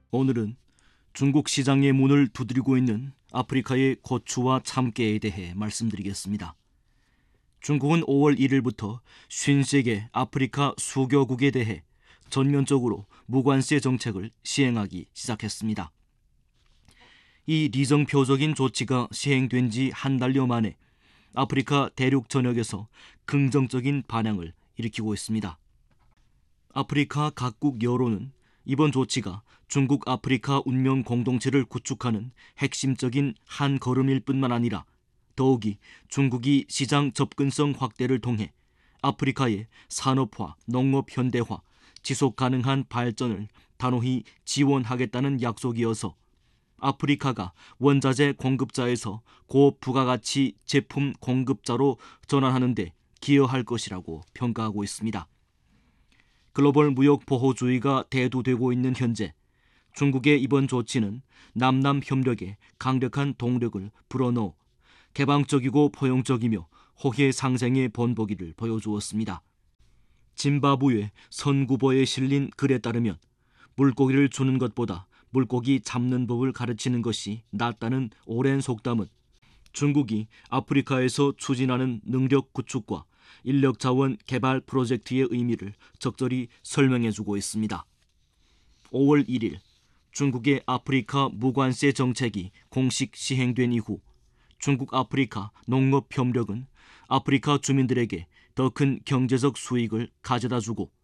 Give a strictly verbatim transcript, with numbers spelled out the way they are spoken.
오늘은 중국 시장의 문을 두드리고 있는 아프리카의 고추와 참깨에 대해 말씀드리겠습니다. 중국은 오월 일일부터 오십세 개 아프리카 수교국에 대해 전면적으로 무관세 정책을 시행하기 시작했습니다. 이 리정표적인 조치가 시행된 지 한 달여 만에 아프리카 대륙 전역에서 긍정적인 반향을 일으키고 있습니다. 아프리카 각국 여론은 이번 조치가 중국 아프리카 운명 공동체를 구축하는 핵심적인 한 걸음일 뿐만 아니라 더욱이 중국이 시장 접근성 확대를 통해 아프리카의 산업화, 농업 현대화, 지속 가능한 발전을 단호히 지원하겠다는 약속이어서 아프리카가 원자재 공급자에서 고부가가치 제품 공급자로 전환하는 데 기여할 것이라고 평가하고 있습니다. 글로벌 무역 보호주의가 대두되고 있는 현재 중국의 이번 조치는 남남 협력에 강력한 동력을 불어넣어 개방적이고 포용적이며 호혜 상생의 본보기를 보여주었습니다. 짐바브웨 선구보에 실린 글에 따르면 물고기를 주는 것보다 물고기 잡는 법을 가르치는 것이 낫다는 오랜 속담은 중국이 아프리카에서 추진하는 능력 구축과 인력 자원 개발 프로젝트의 의미를 적절히 설명해주고 있습니다. 오월 일일 중국의 아프리카 무관세 정책이 공식 시행된 이후 중국 아프리카 농업 협력은 아프리카 주민들에게 더 큰 경제적 수익을 가져다주고